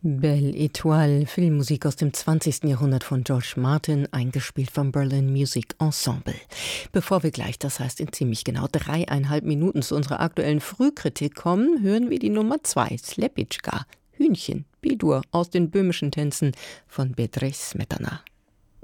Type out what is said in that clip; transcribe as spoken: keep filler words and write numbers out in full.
Belle Étoile, Filmmusik aus dem zwanzigsten Jahrhundert von George Martin, eingespielt vom Berlin Music Ensemble. Bevor wir gleich, das heißt in ziemlich genau dreieinhalb Minuten zu unserer aktuellen Frühkritik kommen, hören wir die Nummer zwei, Slepitschka, Hühnchen, B-Dur aus den böhmischen Tänzen von Bedřich Smetana.